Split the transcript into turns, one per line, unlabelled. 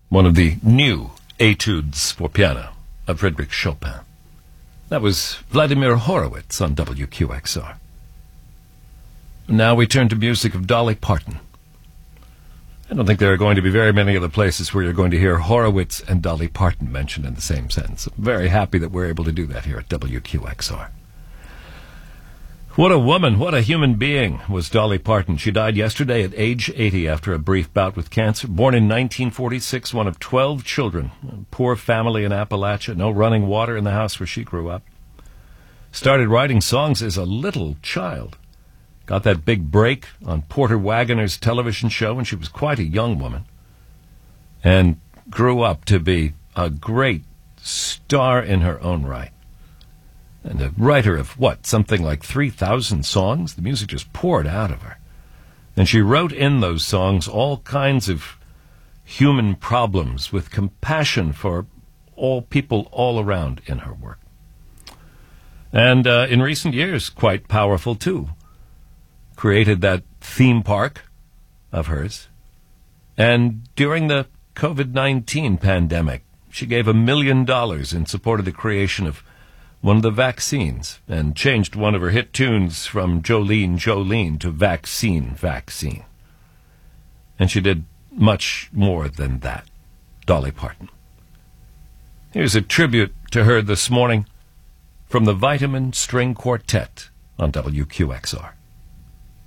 one of the new etudes for piano of Frédéric Chopin. That was Vladimir Horowitz on WQXR. Now we turn to music of Dolly Parton. I don't think there are going to be very many other places where you're going to hear Horowitz and Dolly Parton mentioned in the same sentence. I'm very happy that we're able to do that here at WQXR. What a woman, what a human being was Dolly Parton. She died yesterday at age 80 after a brief bout with cancer. Born in 1946, one of 12 children. A poor family in Appalachia, no running water in the house where she grew up. Started writing songs as a little child. Got that big break on Porter Wagoner's television show when she was quite a young woman. And grew up to be a great star in her own right. And a writer of, something like 3,000 songs? The music just poured out of her. And she wrote in those songs all kinds of human problems with compassion for all people all around in her work. And in recent years, quite powerful too. Created that theme park of hers. And during the COVID-19 pandemic, she gave $1 million in support of the creation of one of the vaccines and changed one of her hit tunes from Jolene, Jolene to Vaccine, Vaccine. And she did much more than that, Dolly Parton. Here's a tribute to her this morning from the Vitamin String Quartet on WQXR.